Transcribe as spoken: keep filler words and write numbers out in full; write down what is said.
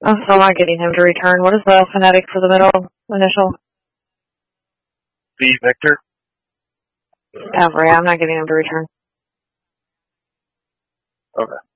I'm still not getting him to return. What is the phonetic for the middle initial? V, Victor. Oh, right, I'm not getting him to return. Okay.